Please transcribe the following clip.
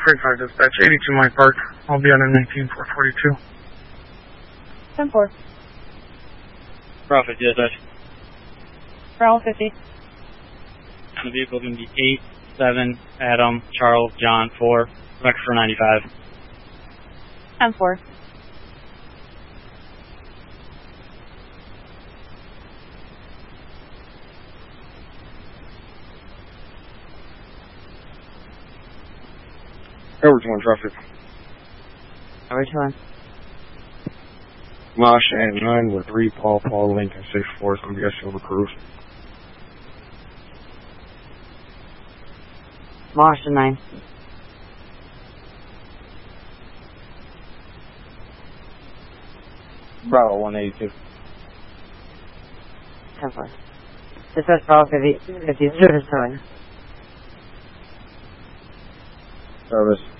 Freight car dispatch, 82 Mike Park. I'll be on M19 442. 10-4. Profit dispatch. Bravo 50. The vehicle is going to be 8, 7, Adam, Charles, John, 4, vector for 95. 10-4. Coverage 1 traffic. Coverage 1. Mosh and 9 with 3, Paul, Lincoln, 6-4, so I'm guessing over cruise. Mosh and 9. Bravo 182. 10-4. Dispatch Bravo 50, service. Service.